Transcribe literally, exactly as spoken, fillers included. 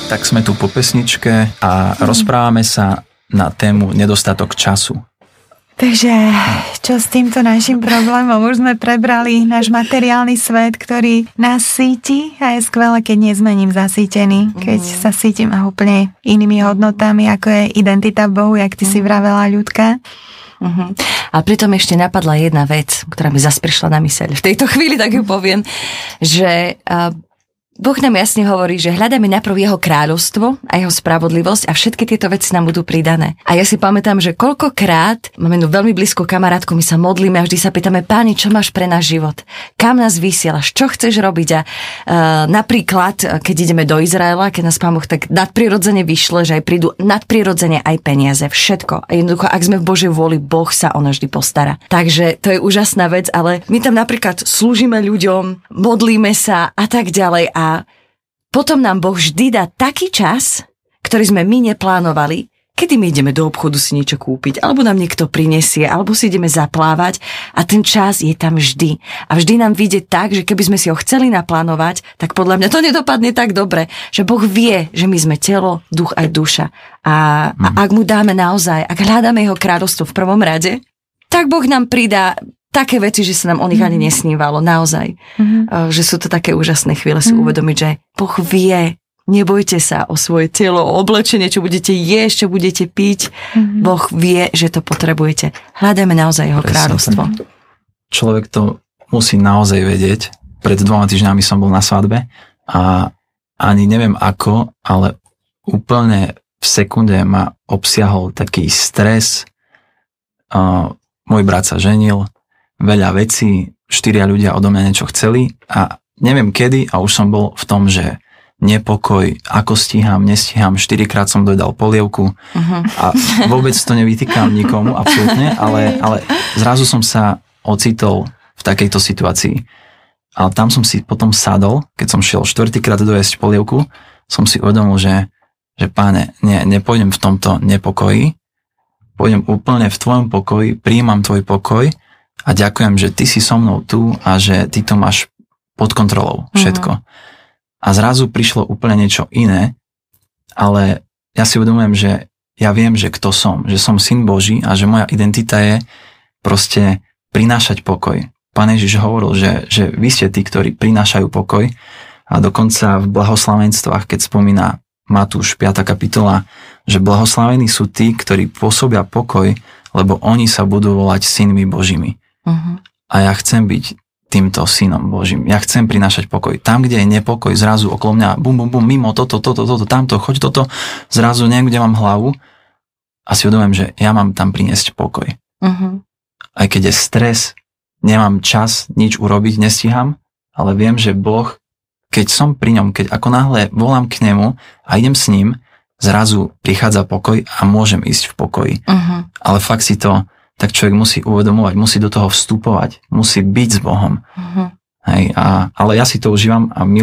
Tak sme tu po pesničke a mm. rozprávame sa na tému nedostatok času. Takže čo s týmto našim problémom? Už sme prebrali náš materiálny svet, ktorý nás síti a je skvelé, keď nie sme ním zasýtení. Keď mm. sa cítime úplne inými hodnotami, ako je identita v Bohu, jak ty mm. si vravela, Ľudka. Uh-huh. A pritom ešte napadla jedna vec, ktorá mi zase prišla na myseľ. V tejto chvíli tak ju poviem, že uh, Boh nám jasne hovorí, že hľadáme najprv jeho kráľovstvo a jeho spravodlivosť a všetky tieto veci nám budú pridané. A ja si pamätám, že koľkokrát máme jednu veľmi blízku kamarátku, my sa modlíme a vždy sa pýtame: Páni, čo máš pre náš život? Kam nás vysielaš? Čo chceš robiť? A uh, napríklad, keď ideme do Izraela, keď nás Pán Boh tak nadprirodzene vyšle, že aj prídu nadprirodzene aj peniaze, všetko. A jednoducho, ak sme v Božej vôli, Boh sa o nás vždy postará. Takže to je úžasná vec, ale my tam napríklad slúžime ľuďom, modlíme sa a tak ďalej a potom nám Boh vždy dá taký čas, ktorý sme my neplánovali, kedy my ideme do obchodu si niečo kúpiť, alebo nám niekto prinesie, alebo si ideme zaplávať a ten čas je tam vždy. A vždy nám vyjde tak, že keby sme si ho chceli naplánovať, tak podľa mňa to nedopadne tak dobre, že Boh vie, že my sme telo, duch aj duša. A, a ak mu dáme naozaj, ak hľadáme jeho kráľovstvo v prvom rade, tak Boh nám pridá také veci, že sa nám o nich ani nesnívalo, naozaj. Mm-hmm. Že sú to také úžasné chvíle si mm-hmm. uvedomiť, že Boh vie, nebojte sa o svoje telo, o oblečenie, čo budete jesť, čo budete piť. Mm-hmm. Boh vie, že to potrebujete. Hľadajme naozaj jeho kráľovstvo. Človek to musí naozaj vedieť. Pred dvoma týždňami som bol na svadbe a ani neviem ako, ale úplne v sekunde ma obsiahol taký stres. Uh, môj brat sa ženil, veľa vecí, štyria ľudia odo mňa niečo chceli a neviem kedy a už som bol v tom, že nepokoj, ako stíham, nestíham, štyrikrát som dodal polievku uh-huh. a vôbec to nevytýkam nikomu, absolútne, ale, ale zrazu som sa ocitol v takejto situácii. Ale tam som si potom sadol, keď som šiel štvrtýkrát dojesť polievku, som si uvedomil, že, že Páne, ne, nepôjdem v tomto nepokoji, pôjdem úplne v tvojom pokoji, prijímam tvoj pokoj a ďakujem, že ty si so mnou tu a že ty to máš pod kontrolou, všetko. Mm-hmm. A zrazu prišlo úplne niečo iné, ale ja si uvedomujem, že ja viem, že kto som, že som syn Boží a že moja identita je proste prinášať pokoj. Pán Ježiš hovoril, že, že vy ste tí, ktorí prinášajú pokoj a dokonca v blahoslavenstvách, keď spomína Matúš piata kapitola, že blahoslavení sú tí, ktorí pôsobia pokoj, lebo oni sa budú volať synmi Božími. Uh-huh. A ja chcem byť týmto synom Božím. Ja chcem prinášať pokoj. Tam, kde je nepokoj, zrazu okolo mňa, bum, bum, bum, mimo toto, toto, toto, tamto, choď toto, zrazu neviem, kde mám hlavu a si uvedomujem, že ja mám tam priniesť pokoj. Uh-huh. Aj keď je stres, nemám čas nič urobiť, nestíham, ale viem, že Boh, keď som pri ňom, keď ako náhle volám k nemu a idem s ním, zrazu prichádza pokoj a môžem ísť v pokoji. Uh-huh. Ale fakt si to, tak človek musí uvedomovať, musí do toho vstupovať, musí byť s Bohom. Uh-huh. Hej, a, ale ja si to užívam a